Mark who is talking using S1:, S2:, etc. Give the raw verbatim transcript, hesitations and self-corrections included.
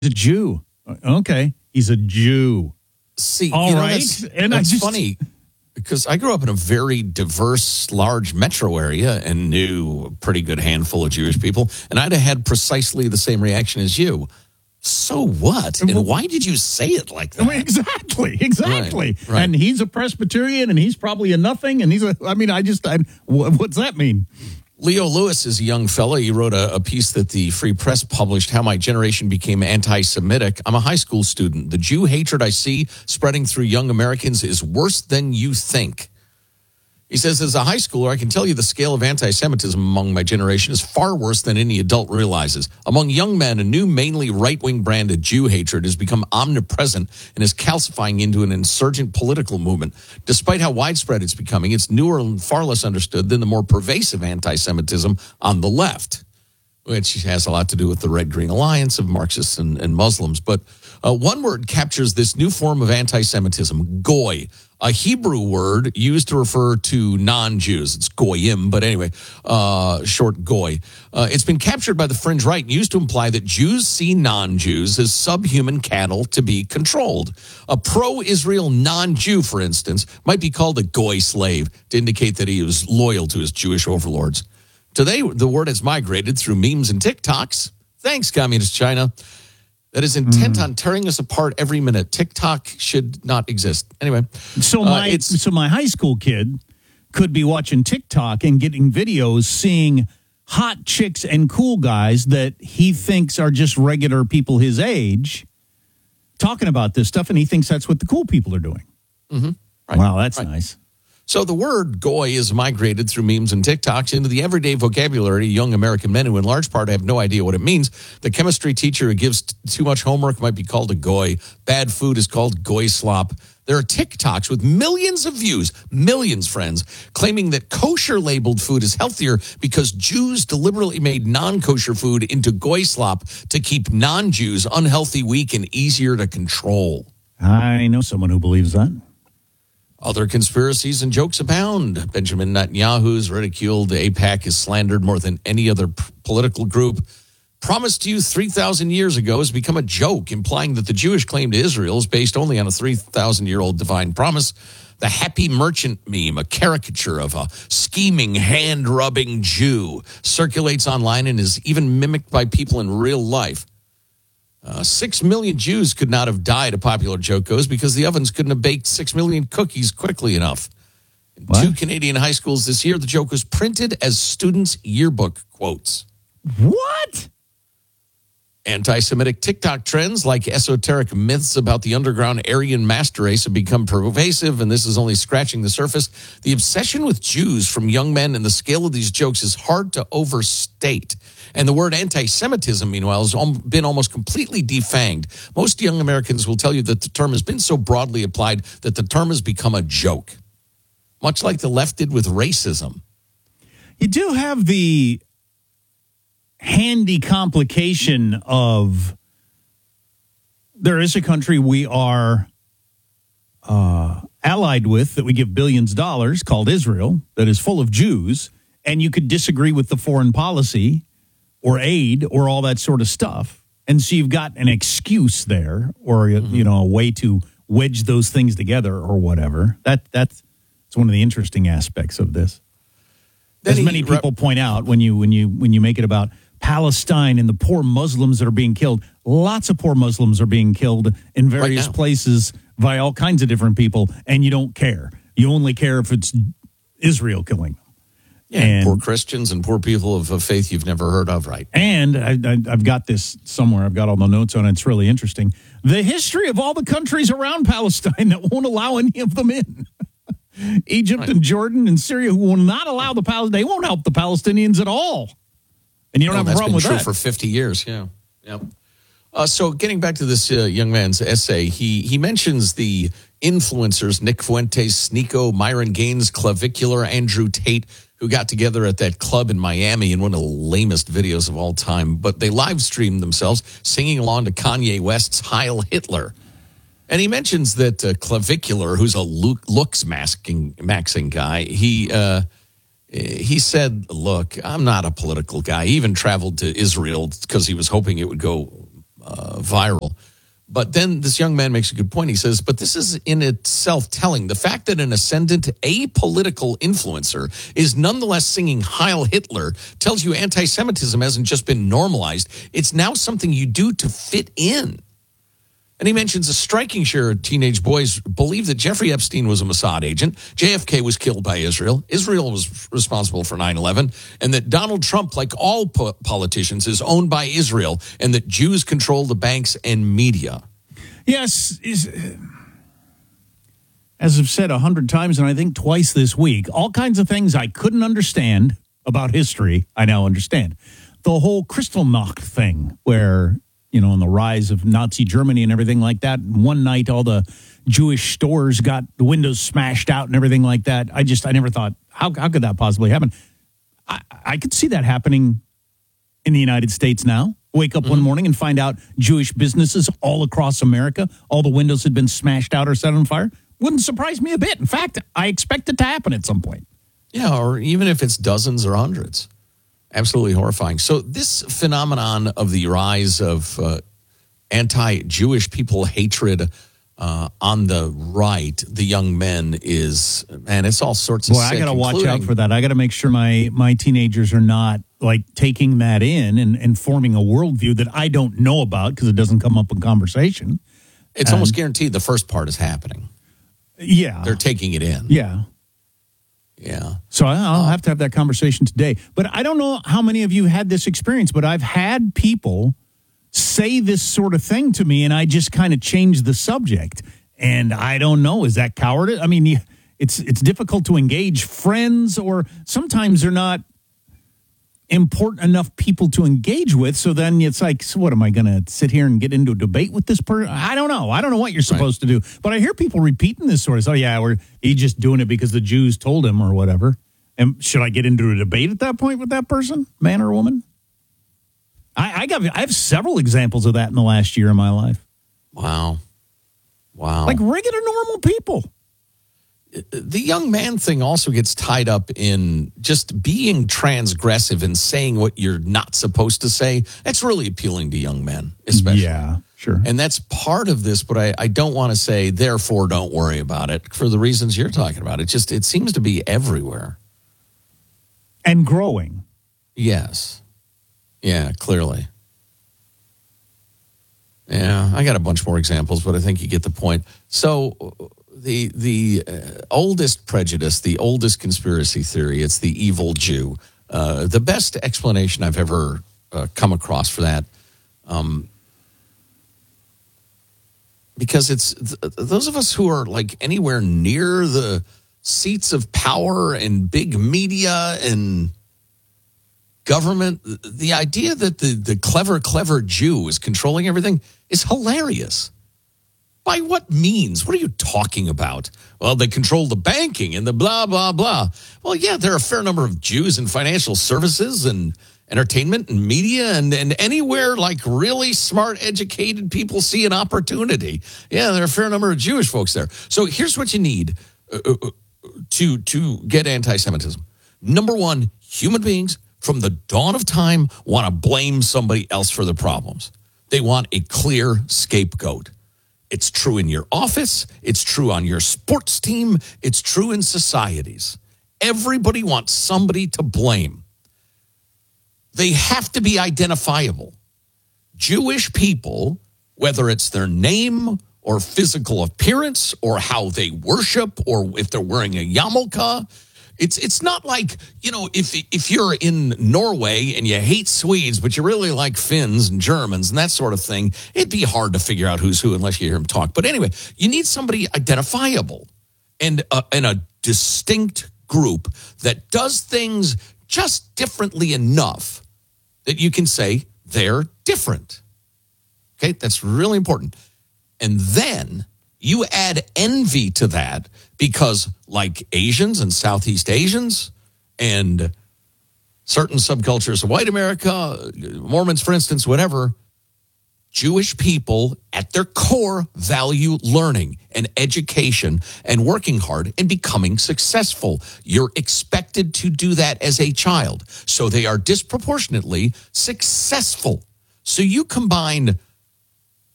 S1: a Jew. Okay, he's a Jew.
S2: See,
S1: all
S2: you know,
S1: right,
S2: that's,
S1: and
S2: that's
S1: I just,
S2: funny because I grew up in a very diverse, large metro area and knew a pretty good handful of Jewish people, and I'd have had precisely the same reaction as you. So what? And why did you say it like that?
S1: Exactly, exactly.
S2: Right, right.
S1: And he's a Presbyterian, and he's probably a nothing. And he's a. I mean, I just. I, what's that mean?
S2: Leo Lewis is a young fella. He wrote a, a piece that the Free Press published, How My Generation Became Anti-Semitic. I'm a high school student. The Jew hatred I see spreading through young Americans is worse than you think. He says, as a high schooler, I can tell you the scale of anti-Semitism among my generation is far worse than any adult realizes. Among young men, a new, mainly right-wing brand of Jew hatred has become omnipresent and is calcifying into an insurgent political movement. Despite how widespread it's becoming, it's newer and far less understood than the more pervasive anti-Semitism on the left, which has a lot to do with the Red-Green Alliance of Marxists and, and Muslims. But uh, one word captures this new form of anti-Semitism, goy, a Hebrew word used to refer to non-Jews. It's goyim, but anyway, uh, short goy. Uh, it's been captured by the fringe right and used to imply that Jews see non-Jews as subhuman cattle to be controlled. A pro-Israel non-Jew, for instance, might be called a goy slave to indicate that he was loyal to his Jewish overlords. Today, the word has migrated through memes and TikToks. Thanks, Communist China. That is intent mm. on tearing us apart every minute. TikTok should not exist. Anyway.
S1: So my, uh, it's, so my high school kid could be watching TikTok and getting videos, seeing hot chicks and cool guys that he thinks are just regular people his age talking about this stuff, and he thinks that's what the cool people are doing.
S2: Mm-hmm. Right.
S1: Wow, that's
S2: right.
S1: nice.
S2: So the word goy is migrated through memes and TikToks into the everyday vocabulary of young American men who in large part have no idea what it means. The chemistry teacher who gives t- too much homework might be called a goy. Bad food is called goy slop. There are TikToks with millions of views, millions, friends, claiming that kosher-labeled food is healthier because Jews deliberately made non-kosher food into goy slop to keep non-Jews unhealthy, weak, and easier to control.
S1: I know someone who believes that.
S2: Other conspiracies and jokes abound. Benjamin Netanyahu's ridiculed. AIPAC is slandered more than any other p- political group. Promised to you three thousand years ago has become a joke, implying that the Jewish claim to Israel is based only on a three thousand year old divine promise. The happy merchant meme, a caricature of a scheming, hand-rubbing Jew, circulates online and is even mimicked by people in real life. Uh, six million Jews could not have died, a popular joke goes, because the ovens couldn't have baked six million cookies quickly enough. In
S1: what?
S2: two Canadian high schools this year, the joke was printed as students' yearbook quotes.
S1: What?
S2: Anti-Semitic TikTok trends like esoteric myths about the underground Aryan master race have become pervasive, and this is only scratching the surface. The obsession with Jews from young men and the scale of these jokes is hard to overstate. And the word anti-Semitism, meanwhile, has been almost completely defanged. Most young Americans will tell you that the term has been so broadly applied that the term has become a joke, much like the left did with racism.
S1: You do have the handy complication of there is a country we are uh, allied with that we give billions of dollars called Israel that is full of Jews, and you could disagree with the foreign policy or aid or all that sort of stuff. And so you've got an excuse there or, mm-hmm. you know, a way to wedge those things together or whatever. That That's it's one of the interesting aspects of this. As many people point out, when you when you when you make it about Palestine and the poor Muslims that are being killed, lots of poor Muslims are being killed in various
S2: right
S1: places by all kinds of different people, and you don't care. You only care if it's Israel killing them.
S2: Yeah, and poor Christians and poor people of, of faith you've never heard of, right?
S1: And I, I, I've got this somewhere. I've got all the notes on it. It's really interesting. The history of all the countries around Palestine that won't allow any of them in. Egypt right. and Jordan and Syria, who will not allow the Palestinians. They won't help the Palestinians at all. And you don't
S2: no,
S1: have a problem with
S2: that's been
S1: that.
S2: true for fifty years, yeah. Yep. Uh, so getting back to this uh, young man's essay, he he mentions the influencers, Nick Fuentes, Sneeko, Myron Gaines, Clavicular, Andrew Tate, who got together at that club in Miami in one of the lamest videos of all time. But they live streamed themselves singing along to Kanye West's Heil Hitler. And he mentions that uh, Clavicular, who's a look, looks masking, maxing guy, he uh, he said, look, I'm not a political guy. He even traveled to Israel because he was hoping it would go uh, viral. But then this young man makes a good point. He says, but this is in itself telling. The fact that an ascendant apolitical influencer is nonetheless singing Heil Hitler tells you anti-Semitism hasn't just been normalized. It's now something you do to fit in. And he mentions a striking share of teenage boys believe that Jeffrey Epstein was a Mossad agent, J F K was killed by Israel, Israel was responsible for nine eleven, and that Donald Trump, like all po- politicians, is owned by Israel, and that Jews control the banks and media.
S1: Yes, is, as I've said a hundred times, and I think twice this week, all kinds of things I couldn't understand about history, I now understand. The whole Kristallnacht thing, where... you know, and the rise of Nazi Germany and everything like that. One night, all the Jewish stores got the windows smashed out and everything like that. I just, I never thought, how how could that possibly happen? I, I could see that happening in the United States now. Wake up mm-hmm. one morning and find out Jewish businesses all across America, all the windows had been smashed out or set on fire. Wouldn't surprise me a bit. In fact, I expect it to happen at some point.
S2: Yeah, or even if it's dozens or hundreds. Absolutely horrifying. So this phenomenon of the rise of uh, anti-Jewish people hatred uh, on the right, the young men, is, man, it's all sorts of
S1: Boy,
S2: sick.
S1: I got to watch out for that. I got to make sure my, my teenagers are not, like, taking that in and, and forming a worldview that I don't know about because it doesn't come up in conversation.
S2: It's
S1: and,
S2: almost guaranteed the first part is happening.
S1: Yeah.
S2: They're taking it in.
S1: Yeah.
S2: Yeah.
S1: So I'll have to have that conversation today. But I don't know how many of you had this experience, but I've had people say this sort of thing to me, and I just kind of changed the subject. And I don't know, is that cowardice? I mean, it's it's difficult to engage friends, or sometimes they're not important enough people to engage with. So then it's like, so what, am I going to sit here and get into a debate with this person? I don't know. I don't know what you're supposed right. to do. But I hear people repeating this sort of, oh, yeah, we're, he's just doing it because the Jews told him or whatever. And should I get into a debate at that point with that person, man or woman? I, I got, I have several examples of that in the last year of my life.
S2: Wow. Wow.
S1: Like regular, normal people.
S2: The young man thing also gets tied up in just being transgressive and saying what you're not supposed to say. That's really appealing to young men, especially.
S1: Yeah, sure.
S2: And that's part of this, but I, I don't want to say, therefore, don't worry about it for the reasons you're talking about. It just, it seems to be everywhere.
S1: And growing.
S2: Yes. Yeah, clearly. Yeah, I got a bunch more examples, but I think you get the point. So the the uh, oldest prejudice, the oldest conspiracy theory, it's the evil Jew. Uh, the best explanation I've ever uh, come across for that, um, because it's th- those of us who are like anywhere near the seats of power and big media and government, the idea that the, the clever, clever Jew is controlling everything is hilarious. By what means? What are you talking about? Well, they control the banking and the blah, blah, blah. Well, yeah, there are a fair number of Jews in financial services and entertainment and media and, and anywhere like really smart, educated people see an opportunity. Yeah, there are a fair number of Jewish folks there. So here's what you need uh, to, to get anti-Semitism. Number one, human beings from the dawn of time want to blame somebody else for the problems. They want a clear scapegoat. It's true in your office. It's true on your sports team. It's true in societies. Everybody wants somebody to blame. They have to be identifiable. Jewish people, whether it's their name or physical appearance or how they worship or if they're wearing a yarmulke, It's it's not like, you know, if if you're in Norway and you hate Swedes, but you really like Finns and Germans and that sort of thing, it'd be hard to figure out who's who unless you hear them talk. But anyway, you need somebody identifiable and, uh, and a distinct group that does things just differently enough that you can say they're different. Okay, that's really important. And then you add envy to that because like Asians and Southeast Asians and certain subcultures of white America, Mormons, for instance, whatever, Jewish people at their core value learning and education and working hard and becoming successful. You're expected to do that as a child. So they are disproportionately successful. So you combine